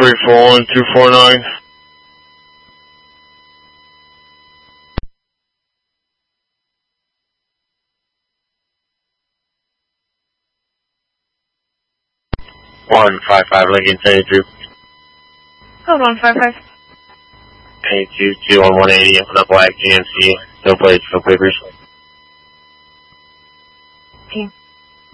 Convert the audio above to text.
341-249. One 55 Lincoln 72. Hold on, 55. 822 on 180 and for the black GMC. No plates, no papers.